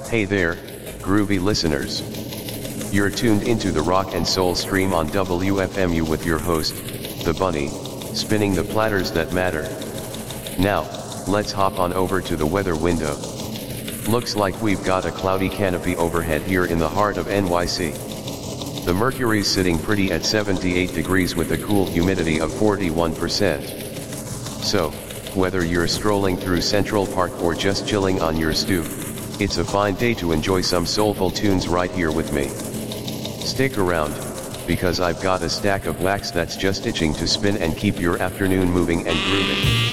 Hey there, groovy listeners. You're tuned into the Rock and Soul stream on WFMU with your host, The Bunny, spinning the platters that matter. Now, let's hop on over to the weather window. Looks like we've got a cloudy canopy overhead here in the heart of NYC. The mercury's sitting pretty at 78 degrees with a cool humidity of 41%. So, whether you're strolling through Central Park or just chilling on your stoop, it's a fine day to enjoy some soulful tunes right here with me. Stick around, because I've got a stack of wax that's just itching to spin and keep your afternoon moving and grooving.